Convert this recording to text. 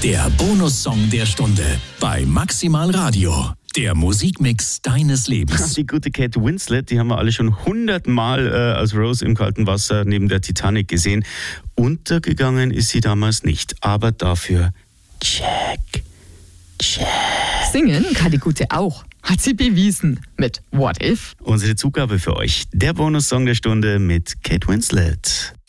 Der Bonussong der Stunde bei Maximal Radio. Der Musikmix deines Lebens. Die gute Kate Winslet, die haben wir alle schon 100-mal als Rose im kalten Wasser neben der Titanic gesehen. Untergegangen ist sie damals nicht, aber dafür check. Singen kann die Gute auch. Hat sie bewiesen mit What If? Unsere Zugabe für euch, der Bonussong der Stunde mit Kate Winslet.